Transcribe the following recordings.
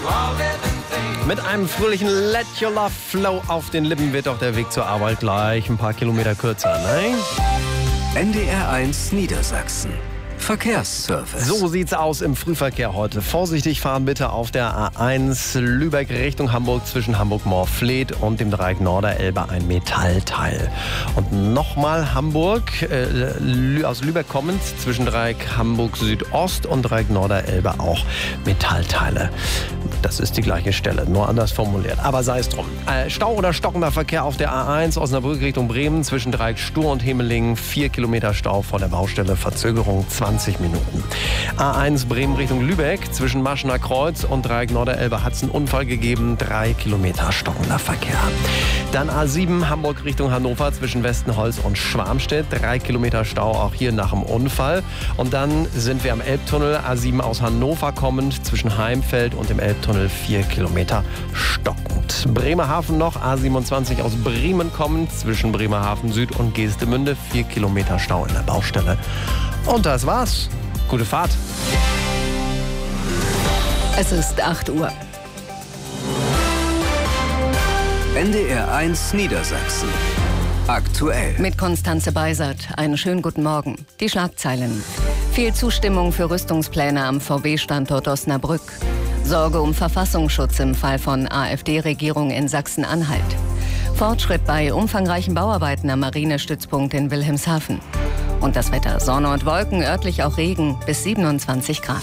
Mit einem fröhlichen Let Your Love Flow auf den Lippen wird auch der Weg zur Arbeit gleich ein paar Kilometer kürzer, ne? NDR1 Niedersachsen. Verkehrsservice. So sieht's aus im Frühverkehr heute. Vorsichtig fahren bitte auf der A1 Lübeck Richtung Hamburg zwischen Hamburg-Moorfleet und dem Dreieck Norderelbe ein Metallteil. Und nochmal Hamburg, aus Lübeck kommend zwischen Dreieck Hamburg Südost und Dreieck Norderelbe auch Metallteile. Das ist die gleiche Stelle, nur anders formuliert. Aber sei es drum. Stau oder stockender Verkehr auf der A1 Osnabrück Richtung Bremen zwischen Dreieck Stur und Hemeling. 4 Kilometer Stau vor der Baustelle, Verzögerung 20 Minuten. A1 Bremen Richtung Lübeck zwischen Maschener Kreuz und Dreieck Norderelbe hat es einen Unfall gegeben. 3 Kilometer stockender Verkehr. Dann A7 Hamburg Richtung Hannover zwischen Westenholz und Schwarmstedt. 3 Kilometer Stau auch hier nach dem Unfall. Und dann sind wir am Elbtunnel. A7 aus Hannover kommend zwischen Heimfeld und dem Elbtunnel 4 Kilometer stockend. Bremerhaven noch. A27 aus Bremen kommend zwischen Bremerhaven Süd und Geestemünde. 4 Kilometer Stau in der Baustelle. Und das war's. Gute Fahrt. Es ist 8 Uhr. NDR1 Niedersachsen. Aktuell. Mit Konstanze Beisert. Einen schönen guten Morgen. Die Schlagzeilen. Viel Zustimmung für Rüstungspläne am VW-Standort Osnabrück. Sorge um Verfassungsschutz im Fall von AfD-Regierung in Sachsen-Anhalt. Fortschritt bei umfangreichen Bauarbeiten am Marinestützpunkt in Wilhelmshaven. Und das Wetter: Sonne und Wolken, örtlich auch Regen, bis 27 Grad.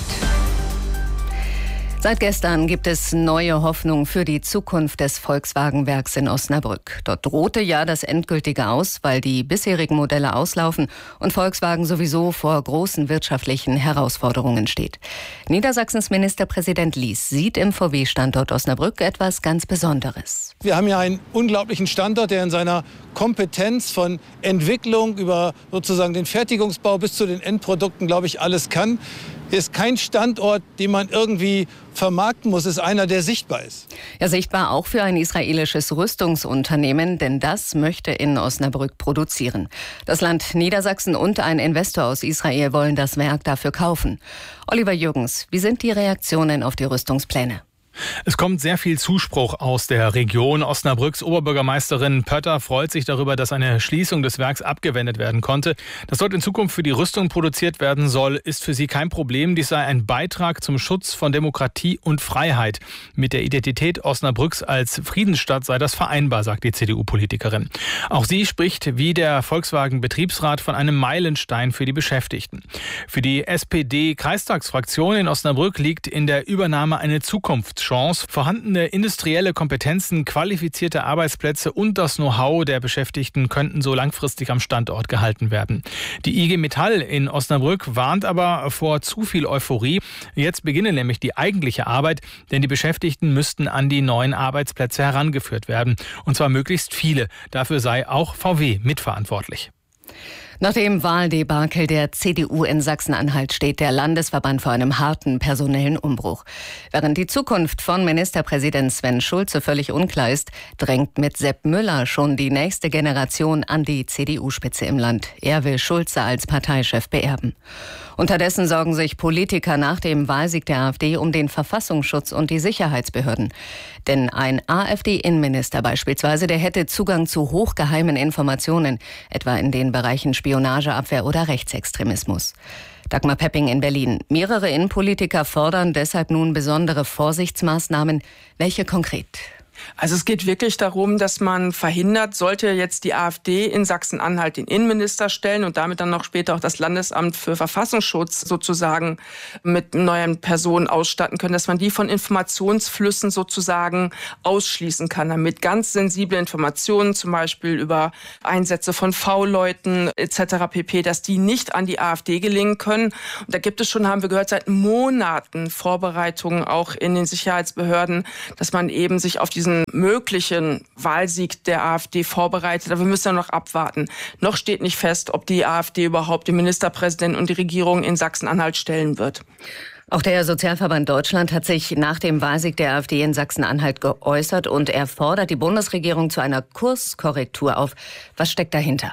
Seit gestern gibt es neue Hoffnung für die Zukunft des Volkswagen-Werks in Osnabrück. Dort drohte ja das Endgültige aus, weil die bisherigen Modelle auslaufen und Volkswagen sowieso vor großen wirtschaftlichen Herausforderungen steht. Niedersachsens Ministerpräsident Lies sieht im VW-Standort Osnabrück etwas ganz Besonderes. Wir haben ja einen unglaublichen Standort, der in seiner Kompetenz von Entwicklung über sozusagen den Fertigungsbau bis zu den Endprodukten, glaube ich, alles kann. Hier ist kein Standort, den man irgendwie vermarkten muss, ist einer, der sichtbar ist. Ja, sichtbar auch für ein israelisches Rüstungsunternehmen, denn das möchte in Osnabrück produzieren. Das Land Niedersachsen und ein Investor aus Israel wollen das Werk dafür kaufen. Oliver Jürgens, wie sind die Reaktionen auf die Rüstungspläne? Es kommt sehr viel Zuspruch aus der Region. Osnabrücks Oberbürgermeisterin Pötter freut sich darüber, dass eine Schließung des Werks abgewendet werden konnte. Das dort in Zukunft für die Rüstung produziert werden soll, ist für sie kein Problem. Dies sei ein Beitrag zum Schutz von Demokratie und Freiheit. Mit der Identität Osnabrücks als Friedensstadt sei das vereinbar, sagt die CDU-Politikerin. Auch sie spricht wie der Volkswagen-Betriebsrat von einem Meilenstein für die Beschäftigten. Für die SPD-Kreistagsfraktion in Osnabrück liegt in der Übernahme eine Zukunftschance. Vorhandene industrielle Kompetenzen, qualifizierte Arbeitsplätze und das Know-how der Beschäftigten könnten so langfristig am Standort gehalten werden. Die IG Metall in Osnabrück warnt aber vor zu viel Euphorie. Jetzt beginne nämlich die eigentliche Arbeit, denn die Beschäftigten müssten an die neuen Arbeitsplätze herangeführt werden. Und zwar möglichst viele. Dafür sei auch VW mitverantwortlich. Nach dem Wahldebakel der CDU in Sachsen-Anhalt steht der Landesverband vor einem harten personellen Umbruch. Während die Zukunft von Ministerpräsident Sven Schulze völlig unklar ist, drängt mit Sepp Müller schon die nächste Generation an die CDU-Spitze im Land. Er will Schulze als Parteichef beerben. Unterdessen sorgen sich Politiker nach dem Wahlsieg der AfD um den Verfassungsschutz und die Sicherheitsbehörden. Denn ein AfD-Innenminister beispielsweise, der hätte Zugang zu hochgeheimen Informationen, etwa in den Bereichen Spionageabwehr oder Rechtsextremismus. Dagmar Pepping in Berlin. Mehrere Innenpolitiker fordern deshalb nun besondere Vorsichtsmaßnahmen. Welche konkret? Also es geht wirklich darum, dass man verhindert, sollte jetzt die AfD in Sachsen-Anhalt den Innenminister stellen und damit dann noch später auch das Landesamt für Verfassungsschutz sozusagen mit neuen Personen ausstatten können, dass man die von Informationsflüssen sozusagen ausschließen kann, damit ganz sensible Informationen, zum Beispiel über Einsätze von V-Leuten etc. pp., dass die nicht an die AfD gelingen können. Und da gibt es schon, haben wir gehört, seit Monaten Vorbereitungen auch in den Sicherheitsbehörden, dass man eben sich auf diesen möglichen Wahlsieg der AfD vorbereitet. Aber wir müssen ja noch abwarten. Noch steht nicht fest, ob die AfD überhaupt den Ministerpräsidenten und die Regierung in Sachsen-Anhalt stellen wird. Auch der Sozialverband Deutschland hat sich nach dem Wahlsieg der AfD in Sachsen-Anhalt geäußert und er fordert die Bundesregierung zu einer Kurskorrektur auf. Was steckt dahinter?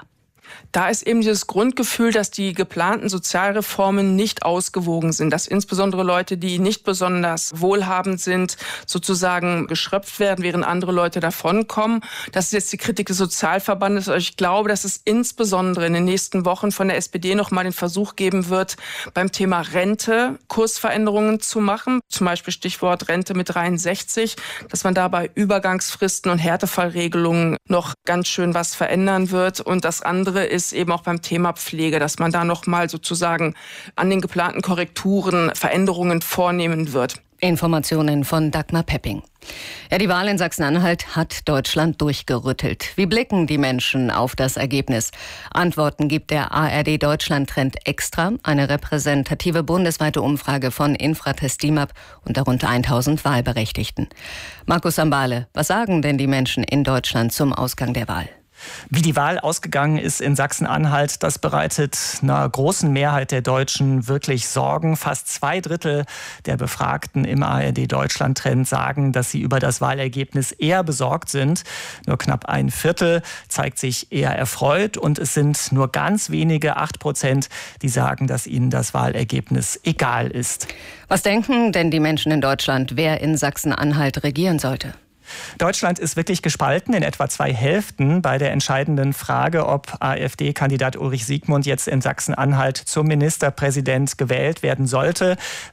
Da ist eben dieses Grundgefühl, dass die geplanten Sozialreformen nicht ausgewogen sind, dass insbesondere Leute, die nicht besonders wohlhabend sind, sozusagen geschröpft werden, während andere Leute davonkommen. Das ist jetzt die Kritik des Sozialverbandes. Ich glaube, dass es insbesondere in den nächsten Wochen von der SPD noch mal den Versuch geben wird, beim Thema Rente Kursveränderungen zu machen. Zum Beispiel Stichwort Rente mit 63, dass man dabei Übergangsfristen und Härtefallregelungen noch ganz schön was verändern wird. Und das andere ist eben auch beim Thema Pflege, dass man da noch mal sozusagen an den geplanten Korrekturen Veränderungen vornehmen wird. Informationen von Dagmar Pepping. Ja, die Wahl in Sachsen-Anhalt hat Deutschland durchgerüttelt. Wie blicken die Menschen auf das Ergebnis? Antworten gibt der ARD Deutschland Trend Extra, eine repräsentative bundesweite Umfrage von Infratest DIMAP unter rund 1000 Wahlberechtigten. Markus Sambale, was sagen denn die Menschen in Deutschland zum Ausgang der Wahl? Wie die Wahl ausgegangen ist in Sachsen-Anhalt, das bereitet einer großen Mehrheit der Deutschen wirklich Sorgen. Fast 2/3 der Befragten im ARD-Deutschland-Trend sagen, dass sie über das Wahlergebnis eher besorgt sind. Nur knapp 1/4 zeigt sich eher erfreut und es sind nur ganz wenige 8%, die sagen, dass ihnen das Wahlergebnis egal ist. Was denken denn die Menschen in Deutschland, wer in Sachsen-Anhalt regieren sollte? Deutschland ist wirklich gespalten in etwa 2 Hälften bei der entscheidenden Frage, ob AfD-Kandidat Ulrich Siegmund jetzt in Sachsen-Anhalt zum Ministerpräsident gewählt werden sollte.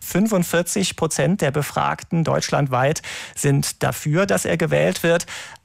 45% der Befragten deutschlandweit sind dafür, dass er gewählt wird.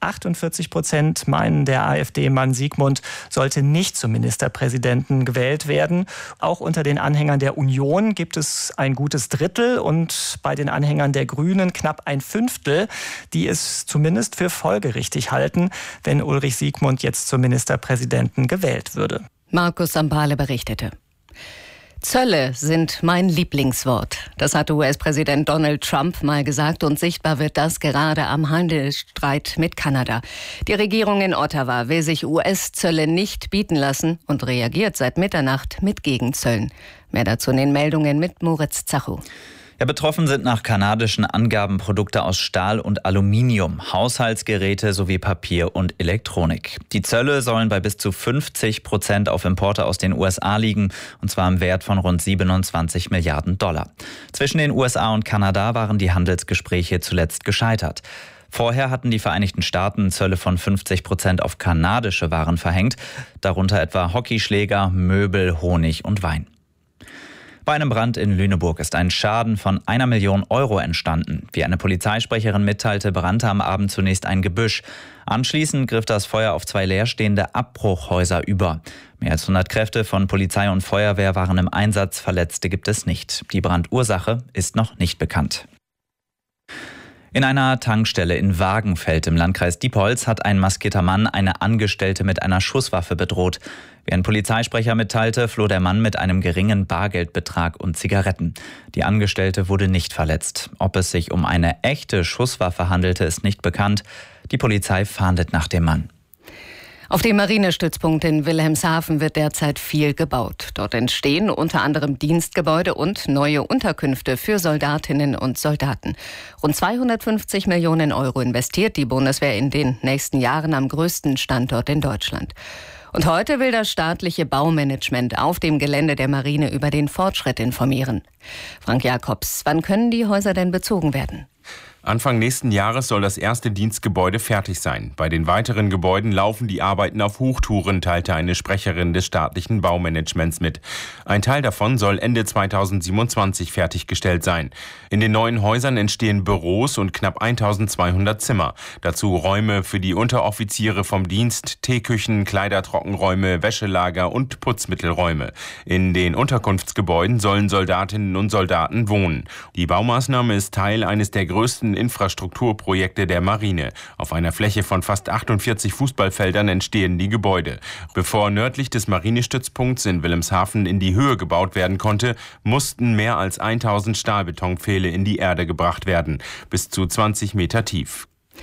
48% meinen, der AfD-Mann Siegmund sollte nicht zum Ministerpräsidenten gewählt werden. Auch unter den Anhängern der Union gibt es ein gutes Drittel und bei den Anhängern der Grünen knapp 1/5, die es zumindest für folgerichtig halten, wenn Ulrich Siegmund jetzt zum Ministerpräsidenten gewählt würde. Markus Sambale berichtete. Zölle sind mein Lieblingswort. Das hatte US-Präsident Donald Trump mal gesagt und sichtbar wird das gerade am Handelsstreit mit Kanada. Die Regierung in Ottawa will sich US-Zölle nicht bieten lassen und reagiert seit Mitternacht mit Gegenzöllen. Mehr dazu in den Meldungen mit Moritz Zacho. Ja, betroffen sind nach kanadischen Angaben Produkte aus Stahl und Aluminium, Haushaltsgeräte sowie Papier und Elektronik. Die Zölle sollen bei bis zu 50% auf Importe aus den USA liegen, und zwar im Wert von rund 27 Milliarden $. Zwischen den USA und Kanada waren die Handelsgespräche zuletzt gescheitert. Vorher hatten die Vereinigten Staaten Zölle von 50% auf kanadische Waren verhängt, darunter etwa Hockeyschläger, Möbel, Honig und Wein. Bei einem Brand in Lüneburg ist ein Schaden von 1 Million € entstanden. Wie eine Polizeisprecherin mitteilte, brannte am Abend zunächst ein Gebüsch. Anschließend griff das Feuer auf 2 leerstehende Abbruchhäuser über. Mehr als 100 Kräfte von Polizei und Feuerwehr waren im Einsatz, Verletzte gibt es nicht. Die Brandursache ist noch nicht bekannt. In einer Tankstelle in Wagenfeld im Landkreis Diepholz hat ein maskierter Mann eine Angestellte mit einer Schusswaffe bedroht. Wie ein Polizeisprecher mitteilte, floh der Mann mit einem geringen Bargeldbetrag und Zigaretten. Die Angestellte wurde nicht verletzt. Ob es sich um eine echte Schusswaffe handelte, ist nicht bekannt. Die Polizei fahndet nach dem Mann. Auf dem Marinestützpunkt in Wilhelmshaven wird derzeit viel gebaut. Dort entstehen unter anderem Dienstgebäude und neue Unterkünfte für Soldatinnen und Soldaten. Rund 250 Millionen € investiert die Bundeswehr in den nächsten Jahren am größten Standort in Deutschland. Und heute will das staatliche Baumanagement auf dem Gelände der Marine über den Fortschritt informieren. Frank Jakobs, wann können die Häuser denn bezogen werden? Anfang nächsten Jahres soll das erste Dienstgebäude fertig sein. Bei den weiteren Gebäuden laufen die Arbeiten auf Hochtouren, teilte eine Sprecherin des staatlichen Baumanagements mit. Ein Teil davon soll Ende 2027 fertiggestellt sein. In den neuen Häusern entstehen Büros und knapp 1200 Zimmer. Dazu Räume für die Unteroffiziere vom Dienst, Teeküchen, Kleidertrockenräume, Wäschelager und Putzmittelräume. In den Unterkunftsgebäuden sollen Soldatinnen und Soldaten wohnen. Die Baumaßnahme ist Teil eines der größten Infrastrukturprojekte der Marine. Auf einer Fläche von fast 48 Fußballfeldern entstehen die Gebäude. Bevor nördlich des Marinestützpunkts in Wilhelmshaven in die Höhe gebaut werden konnte, mussten mehr als 1000 Stahlbetonpfähle in die Erde gebracht werden, bis zu 20 Meter tief.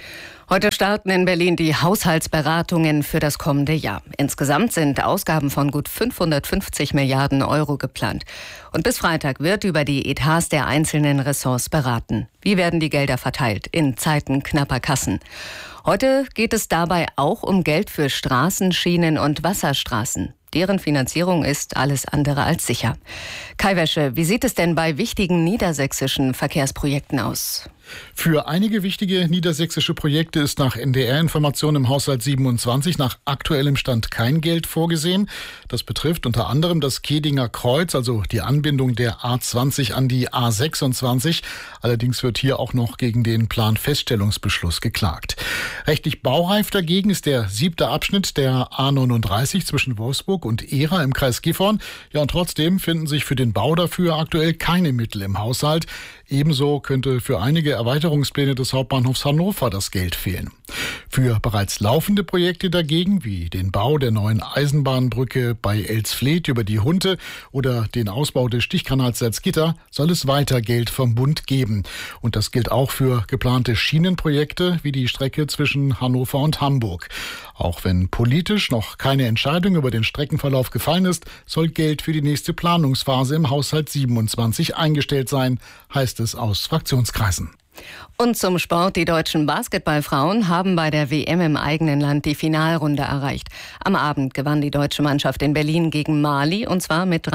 Heute starten in Berlin die Haushaltsberatungen für das kommende Jahr. Insgesamt sind Ausgaben von gut 550 Milliarden Euro geplant. Und bis Freitag wird über die Etats der einzelnen Ressorts beraten. Wie werden die Gelder verteilt in Zeiten knapper Kassen? Heute geht es dabei auch um Geld für Straßen, Schienen und Wasserstraßen. Deren Finanzierung ist alles andere als sicher. Kai Wäsche, wie sieht es denn bei wichtigen niedersächsischen Verkehrsprojekten aus? Für einige wichtige niedersächsische Projekte ist nach NDR-Informationen im Haushalt 27 nach aktuellem Stand kein Geld vorgesehen. Das betrifft unter anderem das Kedinger Kreuz, also die Anbindung der A20 an die A26. Allerdings wird hier auch noch gegen den Planfeststellungsbeschluss geklagt. Rechtlich baureif dagegen ist der 7. Abschnitt der A39 zwischen Wolfsburg und Ehra im Kreis Gifhorn. Ja, und trotzdem finden sich für den Bau dafür aktuell keine Mittel im Haushalt. Ebenso könnte für einige Erweiterungspläne des Hauptbahnhofs Hannover das Geld fehlen. Für bereits laufende Projekte dagegen, wie den Bau der neuen Eisenbahnbrücke bei Elsfleth über die Hunte oder den Ausbau des Stichkanals Salzgitter, soll es weiter Geld vom Bund geben. Und das gilt auch für geplante Schienenprojekte wie die Strecke zwischen Hannover und Hamburg. Auch wenn politisch noch keine Entscheidung über den Streckenverlauf gefallen ist, soll Geld für die nächste Planungsphase im Haushalt 27 eingestellt sein, heißt es aus Fraktionskreisen. Und zum Sport. Die deutschen Basketballfrauen haben bei der WM im eigenen Land die Finalrunde erreicht. Am Abend gewann die deutsche Mannschaft in Berlin gegen Mali, und zwar mit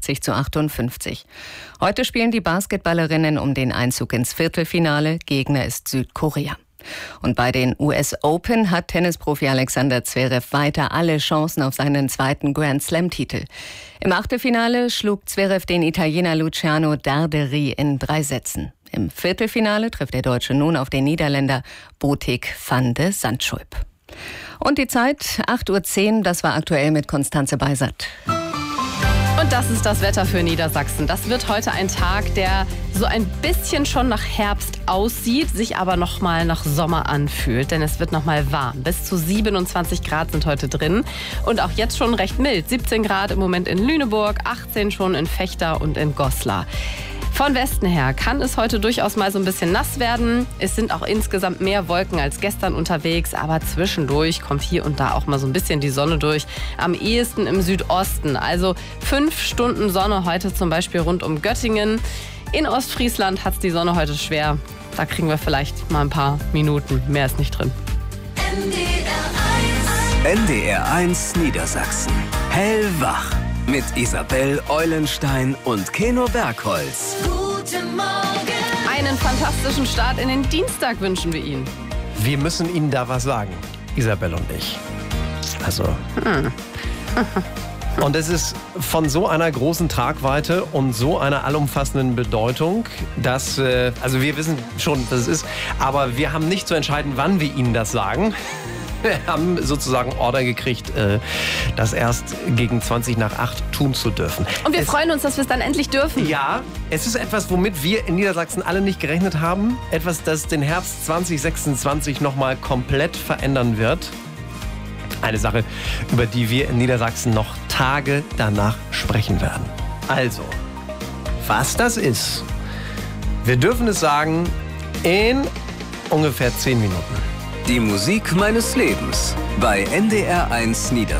83-58. Heute spielen die Basketballerinnen um den Einzug ins Viertelfinale. Gegner ist Südkorea. Und bei den US Open hat Tennisprofi Alexander Zverev weiter alle Chancen auf seinen zweiten Grand-Slam-Titel. Im Achtelfinale schlug Zverev den Italiener Luciano Darderi in 3 Sätzen. Im Viertelfinale trifft der Deutsche nun auf den Niederländer Botik van de Zandschulp. Und die Zeit 8:10 Uhr, das war aktuell mit Konstanze Beisert. Und das ist das Wetter für Niedersachsen. Das wird heute ein Tag, der so ein bisschen schon nach Herbst aussieht, sich aber noch mal nach Sommer anfühlt. Denn es wird noch mal warm. Bis zu 27 Grad sind heute drin. Und auch jetzt schon recht mild. 17 Grad im Moment in Lüneburg, 18 schon in Vechta und in Goslar. Von Westen her kann es heute durchaus mal so ein bisschen nass werden. Es sind auch insgesamt mehr Wolken als gestern unterwegs, aber zwischendurch kommt hier und da auch mal so ein bisschen die Sonne durch. Am ehesten im Südosten, also 5 Stunden Sonne heute zum Beispiel rund um Göttingen. In Ostfriesland hat es die Sonne heute schwer. Da kriegen wir vielleicht mal ein paar Minuten, mehr ist nicht drin. NDR 1 Niedersachsen. Hellwach. Mit Isabel Eulenstein und Keno Bergholz. Guten Morgen. Einen fantastischen Start in den Dienstag wünschen wir Ihnen. Wir müssen Ihnen da was sagen, Isabel und ich. Also. Und es ist von so einer großen Tragweite und so einer allumfassenden Bedeutung, dass, also wir wissen schon, was es ist, aber wir haben nicht zu entscheiden, wann wir Ihnen das sagen. Wir haben sozusagen Order gekriegt, das erst gegen 7:20 tun zu dürfen. Und wir freuen uns, dass wir es dann endlich dürfen. Ja, es ist etwas, womit wir in Niedersachsen alle nicht gerechnet haben. Etwas, das den Herbst 2026 nochmal komplett verändern wird. Eine Sache, über die wir in Niedersachsen noch Tage danach sprechen werden. Also, was das ist, wir dürfen es sagen in ungefähr 10 Minuten. Die Musik meines Lebens bei NDR 1 Niedersachsen.